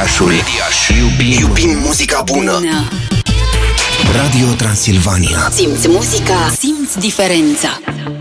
Mediașul. Iubim muzica bună. Radio Transilvania. Simți muzica, simți diferența.